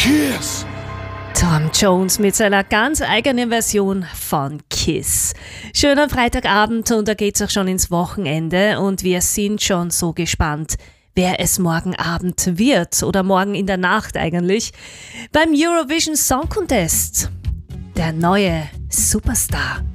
Kiss. Tom Jones mit seiner ganz eigenen Version von Kiss. Schöner Freitagabend und da geht's auch schon ins Wochenende und wir sind schon so gespannt, wer es morgen Abend wird oder morgen in der Nacht eigentlich beim Eurovision Song Contest. Der neue Superstar.